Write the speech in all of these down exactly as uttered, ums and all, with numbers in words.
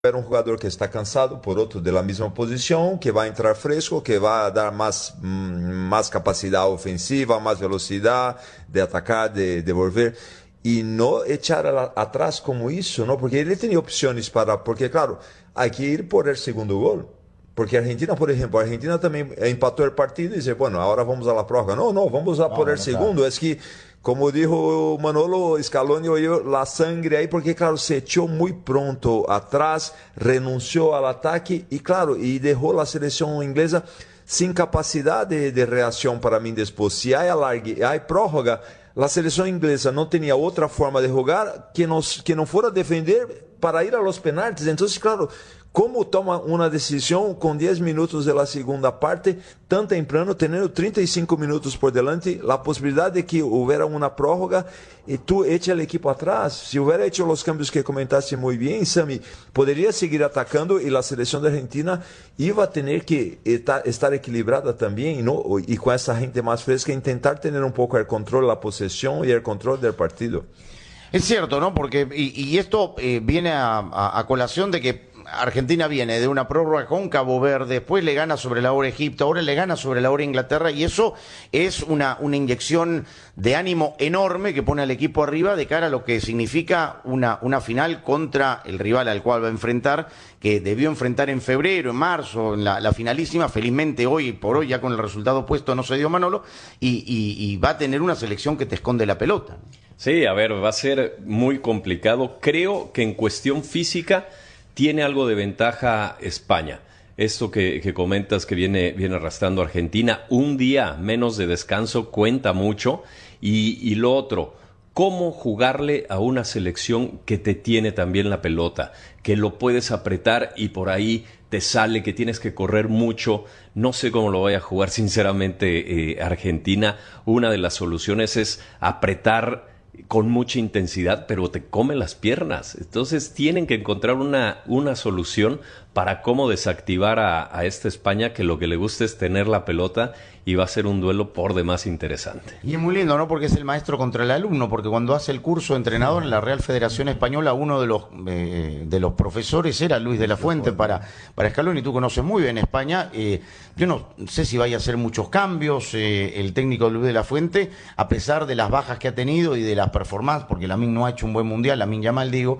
era un jugador que está cansado, por otro de la misma posición, que va a entrar fresco, que va a dar más, más capacidad ofensiva, más velocidad de atacar, de, de volver, y no echar a la, atrás como hizo, ¿no? Porque él tenía opciones para, porque claro, hay que ir por el segundo gol. Porque Argentina, por ejemplo, Argentina también empató el partido y dice, bueno, ahora vamos a la prórroga. No, no, vamos a no, por el no, segundo. Claro. Es que, como dijo Manolo, Scaloni oyó la sangre ahí, porque claro, se echó muy pronto atrás, renunció al ataque y claro, y dejó la selección inglesa sin capacidad de, de reacción para mí después. Si hay alargue, hay prórroga, la selección inglesa no tenía otra forma de jugar que no, que no fuera defender para ir a los penaltis. Entonces, claro, ¿cómo toma una decisión con diez minutos de la segunda parte, tan temprano, teniendo treinta y cinco minutos por delante, la posibilidad de que hubiera una prórroga y tú eches el equipo atrás? Si hubiera hecho los cambios que comentaste muy bien, Sammy, podría seguir atacando y la selección de Argentina iba a tener que estar equilibrada también, ¿no? Y con esa gente más fresca, intentar tener un poco el control, la posesión y el control del partido. Es cierto, ¿no? Porque, y, y esto eh, viene a, a, a colación de que Argentina viene de una prórroga con Cabo Verde, después le gana sobre la hora Egipto, ahora le gana sobre la hora Inglaterra, y eso es una, una inyección de ánimo enorme que pone al equipo arriba de cara a lo que significa una, una final contra el rival al cual va a enfrentar, que debió enfrentar en febrero, en marzo, en la, la finalísima. Felizmente hoy por hoy, ya con el resultado puesto, no se dio, Manolo, y, y, y va a tener una selección que te esconde la pelota. Sí, a ver, va a ser muy complicado. Creo que en cuestión física tiene algo de ventaja España. Esto que, que comentas que viene, viene arrastrando Argentina, un día menos de descanso cuenta mucho. Y, y lo otro, ¿cómo jugarle a una selección que te tiene también la pelota? Que lo puedes apretar y por ahí te sale, que tienes que correr mucho. No sé cómo lo vaya a jugar sinceramente eh, Argentina. Una de las soluciones es apretar con mucha intensidad, pero te come las piernas. Entonces tienen que encontrar una, una solución para cómo desactivar a, a esta España, que lo que le gusta es tener la pelota, y va a ser un duelo por demás interesante. Y es muy lindo, ¿no? Porque es el maestro contra el alumno, porque cuando hace el curso de entrenador en la Real Federación Española, uno de los eh, de los profesores era Luis de la Fuente para, para Scaloni. Tú conoces muy bien España. Eh, yo no sé si vaya a hacer muchos cambios eh, el técnico Luis de la Fuente, a pesar de las bajas que ha tenido y de las performances, porque Lamine no ha hecho un buen mundial, Lamine Yamal digo,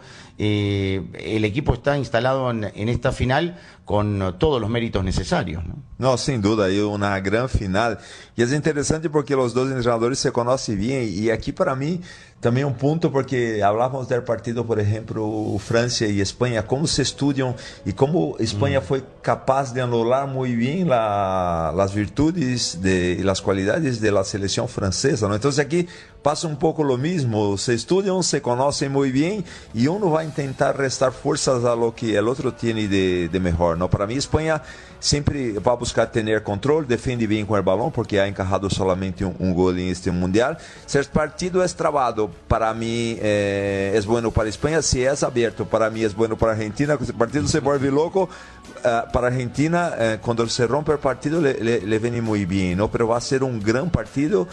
eh, el equipo está instalado en, en esta final con todos los méritos necesarios, ¿no? No, sin duda, hay una gran final. Y es interesante porque los dos entrenadores se conocen bien. Y aquí para mí también un punto, porque hablamos del partido, por ejemplo, Francia y España, cómo se estudian y cómo España mm. fue capaz de anular muy bien la, las virtudes de, y las cualidades de la selección francesa, ¿no? Entonces aquí pasa un poco lo mismo. Se estudian, se conocen muy bien y uno va a intentar restar fuerzas a lo que el otro tiene de, de mejor, ¿no? Para mí España siempre va a buscar tener control, defiende bien con el balón porque ha encajado solamente un, un gol en este mundial. Si el partido es trabado, para mí eh, es bueno para España. Si es abierto, para mí es bueno para Argentina. Si el partido se vuelve loco, uh, para Argentina, uh, cuando se rompe el partido le, le, le viene muy bien, ¿no? Pero va a ser un gran partido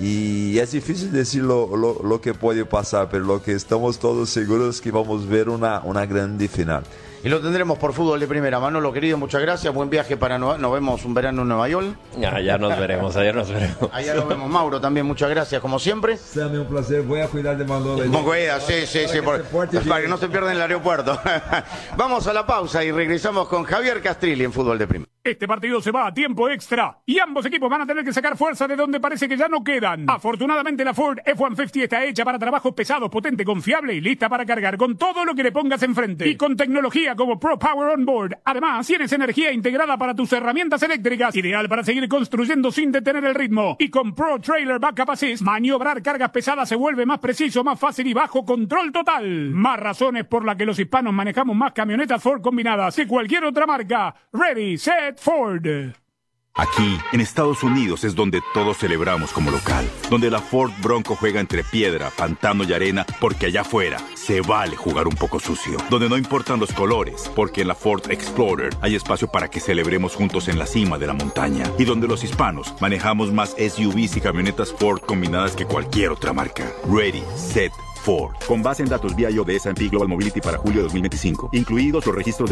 y es difícil decir lo, lo, lo que puede pasar, pero lo que estamos todos seguros es que vamos a ver una, una grande final. Y lo tendremos por Fútbol de Primera. Manolo, querido, muchas gracias. Buen viaje para Nueva... Nos vemos un verano en Nueva York. Ya, ya nos veremos, allá nos veremos. Allá lo vemos. Mauro, también muchas gracias, como siempre. Sammy, un placer. Voy a cuidar de Manolo. Muy cuida, sí, sí, sí. Por... Para que no se pierda en el aeropuerto. Vamos a la pausa y regresamos con Javier Castrilli en Fútbol de Primera. Este partido se va a tiempo extra y ambos equipos van a tener que sacar fuerza de donde parece que ya no quedan. Afortunadamente la Ford F ciento cincuenta está hecha para trabajos pesados, potente, confiable y lista para cargar con todo lo que le pongas enfrente. Y con tecnología como Pro Power On Board. Además, tienes energía integrada para tus herramientas eléctricas, ideal para seguir construyendo sin detener el ritmo. Y con Pro Trailer Backup Assist, maniobrar cargas pesadas se vuelve más preciso, más fácil y bajo control total. Más razones por las que los hispanos manejamos más camionetas Ford combinadas que cualquier otra marca. Ready, set, Ford. Aquí, en Estados Unidos, es donde todos celebramos como local. Donde la Ford Bronco juega entre piedra, pantano y arena, porque allá afuera se vale jugar un poco sucio. Donde no importan los colores, porque en la Ford Explorer hay espacio para que celebremos juntos en la cima de la montaña. Y donde los hispanos manejamos más S U Vs y camionetas Ford combinadas que cualquier otra marca. Ready, set, Ford. Con base en datos V I O de ese and P Global Mobility para julio de dos mil veinticinco, incluidos los registros de